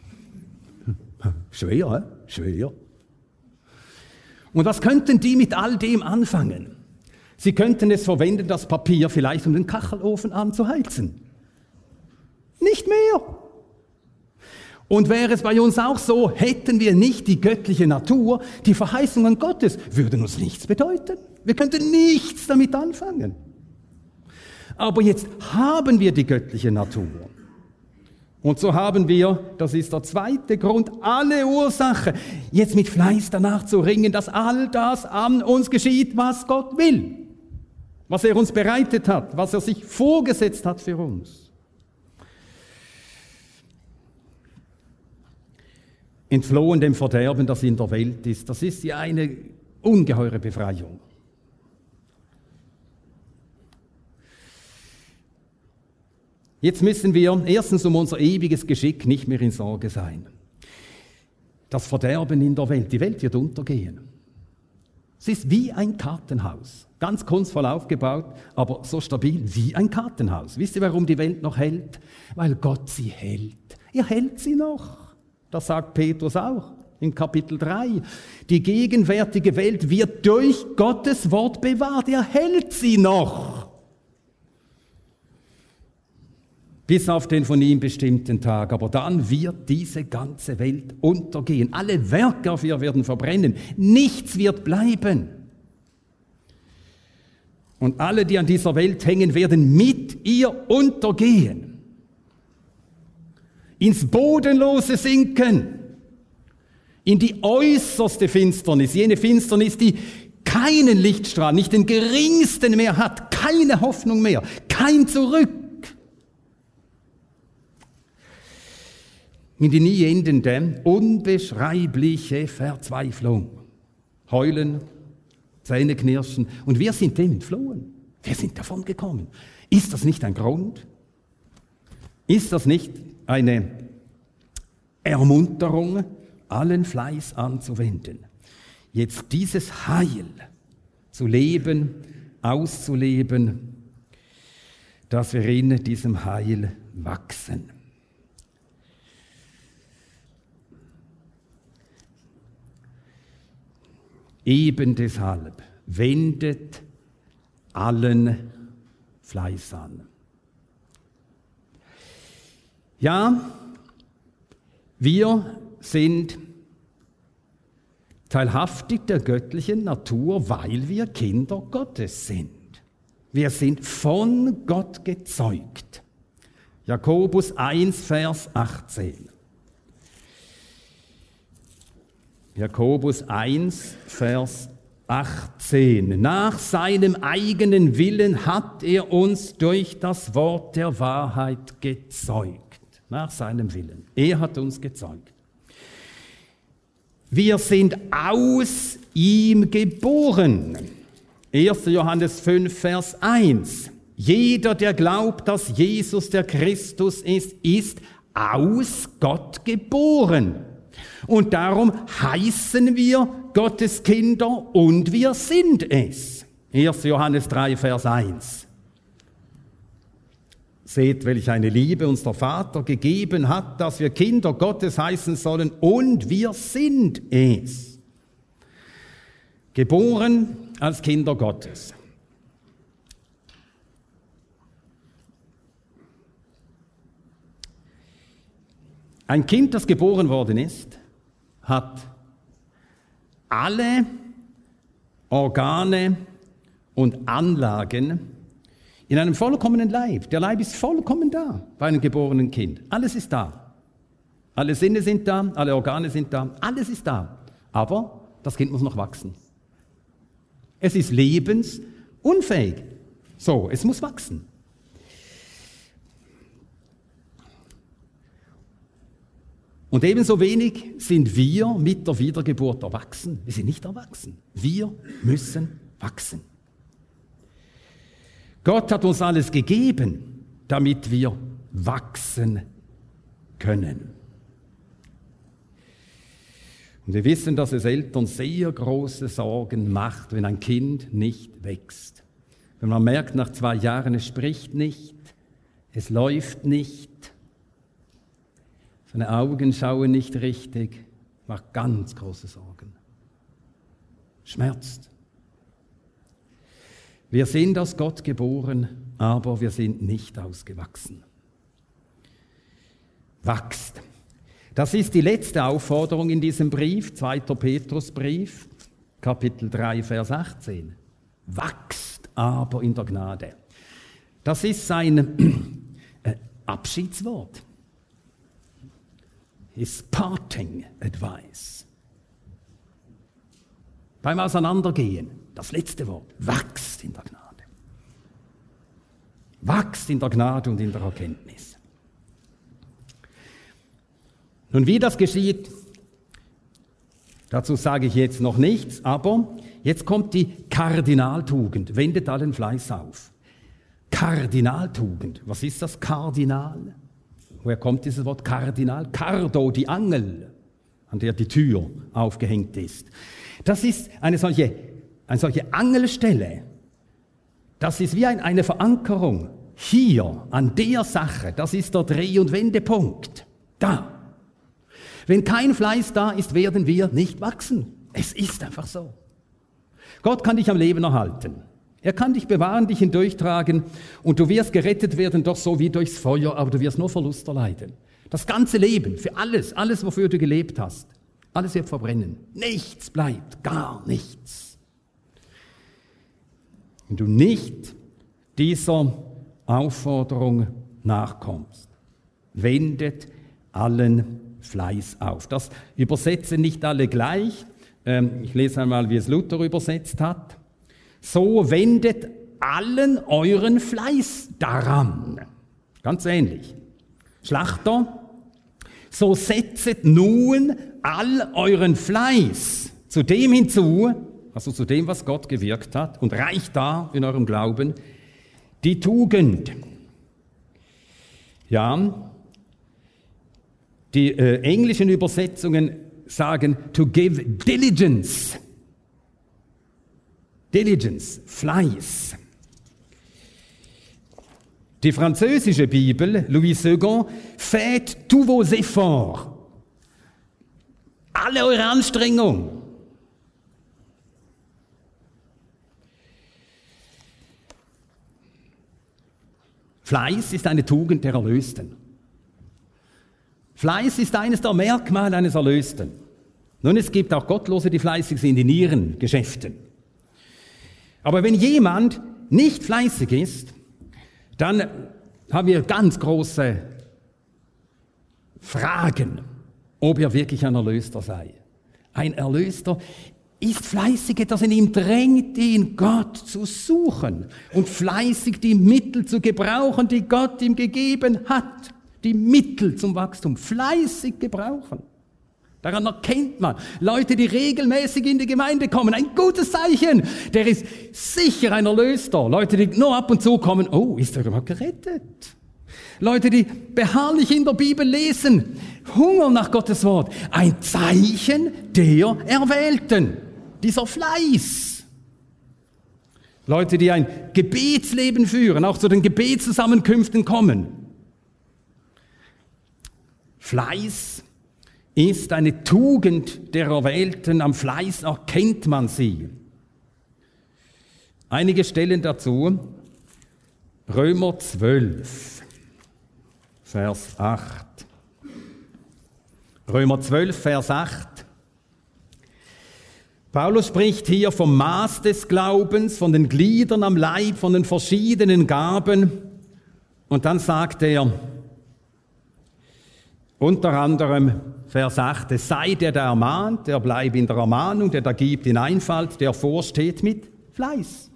Schwer, he? Schwer. Und was könnten die mit all dem anfangen? Sie könnten es verwenden, das Papier vielleicht um den Kachelofen anzuheizen. Nicht mehr. Und wäre es bei uns auch so, hätten wir nicht die göttliche Natur, die Verheißungen Gottes würden uns nichts bedeuten. Wir könnten nichts damit anfangen. Aber jetzt haben wir die göttliche Natur. Und so haben wir, das ist der zweite Grund, alle Ursache, jetzt mit Fleiß danach zu ringen, dass all das an uns geschieht, was Gott will. Was er uns bereitet hat, was er sich vorgesetzt hat für uns. Entflohen dem Verderben, das in der Welt ist, das ist ja eine ungeheure Befreiung. Jetzt müssen wir erstens um unser ewiges Geschick nicht mehr in Sorge sein. Das Verderben in der Welt, die Welt wird untergehen. Es ist wie ein Kartenhaus, ganz kunstvoll aufgebaut, aber so stabil wie ein Kartenhaus. Wisst ihr, warum die Welt noch hält? Weil Gott sie hält. Er hält sie noch. Das sagt Petrus auch im Kapitel drei. Die gegenwärtige Welt wird durch Gottes Wort bewahrt. Er hält sie noch. Bis auf den von ihm bestimmten Tag. Aber dann wird diese ganze Welt untergehen. Alle Werke auf ihr werden verbrennen. Nichts wird bleiben. Und alle, die an dieser Welt hängen, werden mit ihr untergehen. Ins Bodenlose sinken. In die äußerste Finsternis. Jene Finsternis, die keinen Lichtstrahl, nicht den geringsten mehr hat. Keine Hoffnung mehr. Kein Zurück. In die nie endende, unbeschreibliche Verzweiflung. Heulen, Zähne knirschen. Und wir sind dem entflohen. Wir sind davon gekommen. Ist das nicht ein Grund? Ist das nicht eine Ermunterung, allen Fleiß anzuwenden? Jetzt dieses Heil zu leben, auszuleben, dass wir in diesem Heil wachsen. Eben deshalb wendet allen Fleiß an. Ja, wir sind teilhaftig der göttlichen Natur, weil wir Kinder Gottes sind. Wir sind von Gott gezeugt. Jakobus eins, Vers achtzehn. Jakobus eins, Vers achtzehn. Nach seinem eigenen Willen hat er uns durch das Wort der Wahrheit gezeugt. Nach seinem Willen. Er hat uns gezeugt. Wir sind aus ihm geboren. erster Johannes fünf, Vers eins. Jeder, der glaubt, dass Jesus der Christus ist, ist aus Gott geboren. Und darum heißen wir Gottes Kinder und wir sind es. erster Johannes drei, Vers eins. Seht, welch eine Liebe uns der Vater gegeben hat, dass wir Kinder Gottes heißen sollen und wir sind es. Geboren als Kinder Gottes. Ein Kind, das geboren worden ist, hat alle Organe und Anlagen in einem vollkommenen Leib. Der Leib ist vollkommen da bei einem geborenen Kind. Alles ist da. Alle Sinne sind da, alle Organe sind da, alles ist da. Aber das Kind muss noch wachsen. Es ist lebensunfähig. So, es muss wachsen. Und ebenso wenig sind wir mit der Wiedergeburt erwachsen. Wir sind nicht erwachsen. Wir müssen wachsen. Gott hat uns alles gegeben, damit wir wachsen können. Und wir wissen, dass es Eltern sehr große Sorgen macht, wenn ein Kind nicht wächst. Wenn man merkt, nach zwei Jahren, es spricht nicht, es läuft nicht, seine Augen schauen nicht richtig, macht ganz große Sorgen. Schmerzt. Wir sind aus Gott geboren, aber wir sind nicht ausgewachsen. Wachst. Das ist die letzte Aufforderung in diesem Brief, zweiter Petrusbrief, Kapitel drei, Vers achtzehn. Wachst aber in der Gnade. Das ist sein äh, Abschiedswort. His parting advice. Beim Auseinandergehen, das letzte Wort, wachst in der Gnade. Wachst in der Gnade und in der Erkenntnis. Nun, wie das geschieht, dazu sage ich jetzt noch nichts, aber jetzt kommt die Kardinaltugend, wendet allen Fleiß auf. Kardinaltugend. Was ist das Kardinal? Woher kommt dieses Wort Kardinal? Cardo, die Angel, an der die Tür aufgehängt ist. Das ist eine solche, eine solche Angelstelle. Das ist wie ein, eine Verankerung. Hier, an der Sache, das ist der Dreh- und Wendepunkt. Da. Wenn kein Fleiß da ist, werden wir nicht wachsen. Es ist einfach so. Gott kann dich am Leben erhalten. Er kann dich bewahren, dich hindurchtragen und du wirst gerettet werden, doch so wie durchs Feuer, aber du wirst nur Verlust erleiden. Das ganze Leben, für alles, alles, wofür du gelebt hast, alles wird verbrennen. Nichts bleibt, gar nichts. Wenn du nicht dieser Aufforderung nachkommst, wendet allen Fleiß auf. Das übersetzen nicht alle gleich. Ich lese einmal, wie es Luther übersetzt hat. So wendet allen euren Fleiß daran. Ganz ähnlich. Schlachter, so setzet nun all euren Fleiß zu dem hinzu, also zu dem, was Gott gewirkt hat, und reicht da in eurem Glauben, die Tugend. Ja, die äh, englischen Übersetzungen sagen, to give diligence. Diligence, Fleiß. Die französische Bibel, Louis Segond, faites tous vos efforts. Alle eure Anstrengung. Fleiß ist eine Tugend der Erlösten. Fleiß ist eines der Merkmale eines Erlösten. Nun, es gibt auch Gottlose, die fleißig sind in ihren Geschäften. Aber wenn jemand nicht fleißig ist, dann haben wir ganz große Fragen, ob er wirklich ein Erlöster sei. Ein Erlöster ist fleißig, etwas in ihm drängt ihn, Gott zu suchen und fleißig die Mittel zu gebrauchen, die Gott ihm gegeben hat. Die Mittel zum Wachstum fleißig gebrauchen. Daran erkennt man, Leute, die regelmäßig in die Gemeinde kommen, ein gutes Zeichen, der ist sicher ein Erlöster. Leute, die nur ab und zu kommen, oh, ist er überhaupt gerettet? Leute, die beharrlich in der Bibel lesen, hungern nach Gottes Wort, ein Zeichen der Erwählten, dieser Fleiß. Leute, die ein Gebetsleben führen, auch zu den Gebetszusammenkünften kommen. Fleiß ist eine Tugend der Erwählten, am Fleiß erkennt man sie. Einige Stellen dazu, Römer zwölf, Vers acht. Römer zwölf, Vers acht. Paulus spricht hier vom Maß des Glaubens, von den Gliedern am Leib, von den verschiedenen Gaben. Und dann sagt er, unter anderem Vers acht, es sei der, der ermahnt, der bleibt in der Ermahnung, der da gibt in Einfalt, der vorsteht mit Fleiß.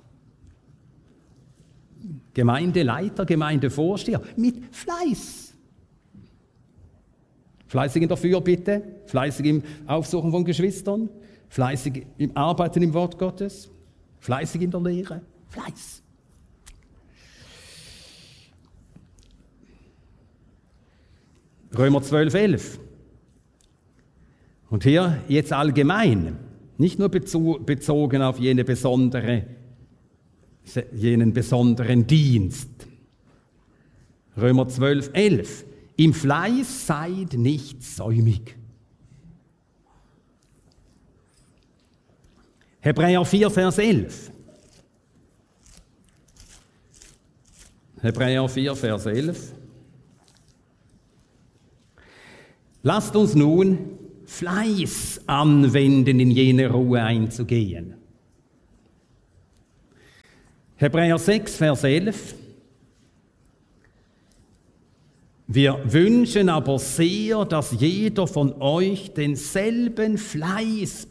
Gemeindeleiter, Gemeindevorsteher mit Fleiß. Fleißig in der Fürbitte, fleißig im Aufsuchen von Geschwistern, fleißig im Arbeiten im Wort Gottes, fleißig in der Lehre, Fleiß. Römer zwölf, elf. Und hier jetzt allgemein, nicht nur bezogen auf jene besondere, jenen besonderen Dienst. Römer zwölf, elf. Im Fleiß seid nicht säumig. Hebräer vier, Vers elf. Hebräer vier, Vers elf. Lasst uns nun Fleiß anwenden, in jene Ruhe einzugehen. Hebräer sechs, Vers elf. Wir wünschen aber sehr, dass jeder von euch denselben Fleiß